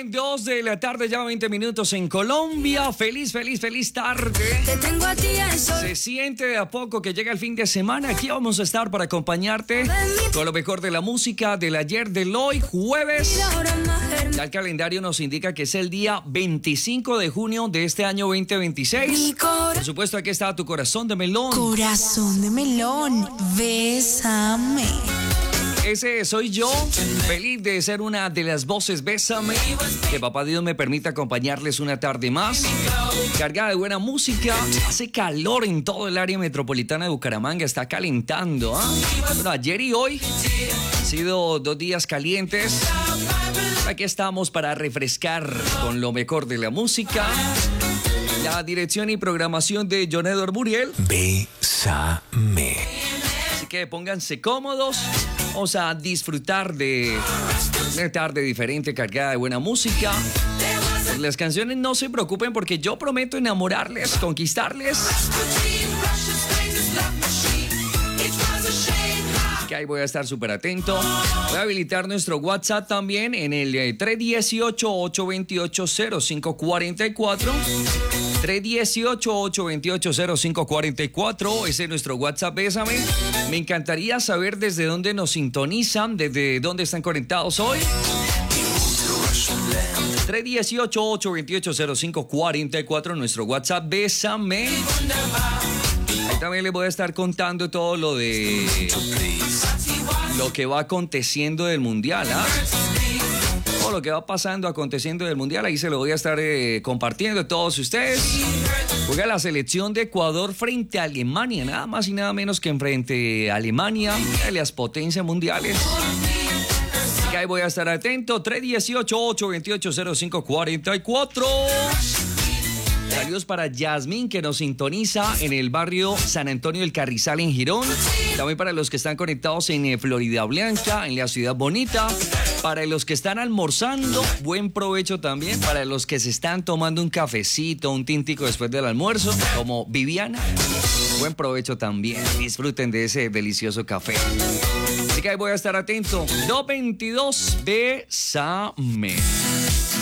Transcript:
2 de la tarde, ya 20 minutos en Colombia. Feliz tarde. Te tengo a ti en sol. Se siente de a poco que llega el fin de semana. Aquí vamos a estar para acompañarte con lo mejor de la música del ayer, del hoy, jueves. Ya el calendario nos indica que es el día 25 de junio de este año 2026. Por supuesto, aquí está tu corazón de melón. Corazón de melón, bésame. Ese soy yo, feliz de ser una de las voces Bésame. Que papá Dios me permita acompañarles una tarde más, cargada de buena música. Hace calor en todo el área metropolitana de Bucaramanga, está calentando, Bueno, ayer y hoy han sido 2 días calientes. Aquí estamos para refrescar con lo mejor de la música. La dirección y programación de John Edward Muriel. Bésame. Así que pónganse cómodos. Vamos a disfrutar de una tarde diferente, cargada de buena música. Las canciones, no se preocupen porque yo prometo enamorarles, conquistarles. Que ahí voy a estar súper atento. Voy a habilitar nuestro WhatsApp también en el 318-828-0544. 318-828-0544. Ese es nuestro WhatsApp, Bésame. Me encantaría saber desde dónde nos sintonizan, desde dónde están conectados hoy. 318-828-0544, nuestro WhatsApp, Bésame. Ahí también les voy a estar contando todo lo que va aconteciendo del Mundial, Todo lo que va pasando, aconteciendo del Mundial, ahí se lo voy a estar compartiendo a todos ustedes. Juega la selección de Ecuador frente a Alemania, nada más y nada menos que frente a Alemania, de las potencias mundiales. Así que ahí voy a estar atento. 318-828-0544. Saludos para Yasmín, que nos sintoniza en el barrio San Antonio del Carrizal en Girón. También para los que están conectados en Florida Blanca, en la Ciudad Bonita. Para los que están almorzando, buen provecho también. Para los que se están tomando un cafecito, un tintico después del almuerzo, como Viviana, buen provecho también. Disfruten de ese delicioso café. Así que ahí voy a estar atento. 222, Bésame.